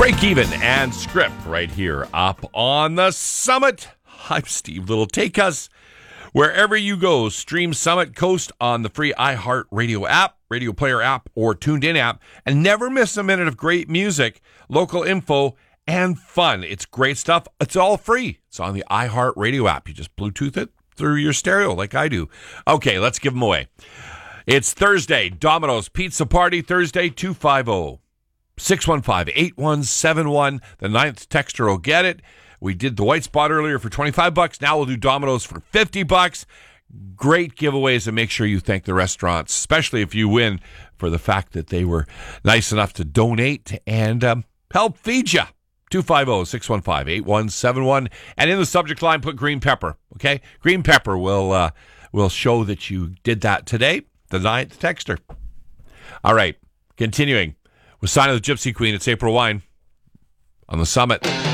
Break Even and Script right here up on the Summit. I'm Steve Little. Take us wherever you go. Stream Summit Coast on the free iHeartRadio app, Radio Player app, or Tuned In app, and never miss a minute of great music, local info, and fun. It's great stuff. It's all free. It's on the iHeartRadio app. You just Bluetooth it through your stereo like I do. Okay, let's give them away. It's Thursday. Domino's Pizza Party Thursday, 250-615-8171. The ninth texter will get it. We did the white spot earlier for $25. Now we'll do Domino's for $50. Great giveaways, and make sure you thank the restaurants, especially if you win, for the fact that they were nice enough to donate and help feed you. 250-615-8171. And in the subject line, put green pepper, okay? Green pepper will show that you did that today. The ninth texter. All right, continuing with Sign of the Gypsy Queen. It's April Wine on the Summit.